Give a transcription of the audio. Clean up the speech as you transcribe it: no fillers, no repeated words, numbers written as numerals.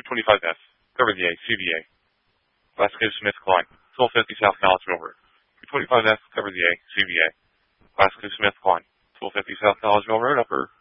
25F, cover the A, CBA. Glasgow Smith Klein, 1250 South College Railroad. 25F, cover the A, CBA. Glasgow Smith Klein, 1250 South College Railroad, upper